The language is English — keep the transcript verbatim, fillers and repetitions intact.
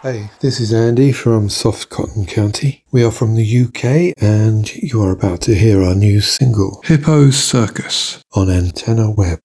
Hey, this is Andy from Soft Cotton County. We are from the U K and you are about to hear our new single, Hippo's Circus, on Antenna Web.